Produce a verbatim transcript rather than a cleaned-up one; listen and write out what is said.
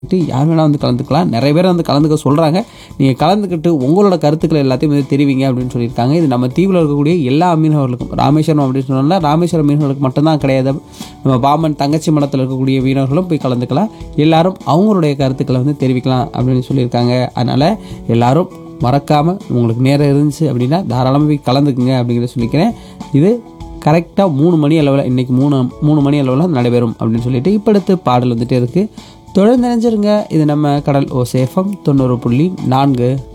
யார் வேணால் வந்து கலந்துக்கலாம். நிறைய பேர் வந்து கலந்துக்க சொல்கிறாங்க. நீங்கள் கலந்துக்கிட்டு உங்களோட கருத்துக்களை எல்லாத்தையும் வந்து தெரிவிங்க அப்படின்னு சொல்லியிருக்காங்க. இது நம்ம தீவில் இருக்கக்கூடிய எல்லா மீனவர்களுக்கும், ராமேஸ்வரம் அப்படின்னு சொன்னோம்னா ராமேஸ்வரம் மீனவர்களுக்கு மட்டும்தான் கிடையாது, நம்ம பாம்பன் தங்கச்சி மடத்தில் இருக்கக்கூடிய மீனவர்களும் போய் கலந்துக்கலாம். எல்லாரும் அவங்களுடைய கருத்துக்களை வந்து தெரிவிக்கலாம் அப்படின்னு சொல்லியிருக்காங்க. அதனால் எல்லாரும் மறக்காமல் உங்களுக்கு நேரம் இருந்துச்சு அப்படின்னா தாராளமாக போய் கலந்துக்குங்க அப்படிங்கிறத சொல்லிக்கிறேன். இது கரெக்டாக மூணு மணி அளவில் இன்றைக்கி மூணு மூணு மணி அளவில் நடைபெறும் அப்படின்னு சொல்லிட்டு இப்போ அடுத்து பாடல் வந்துகிட்டே இருக்குது. தொடர்ந்து நினைஞ்சிருங்க. இது நம்ம கடல் ஓசை எஃப்எம் தொண்ணூறு புள்ளி நான்கு.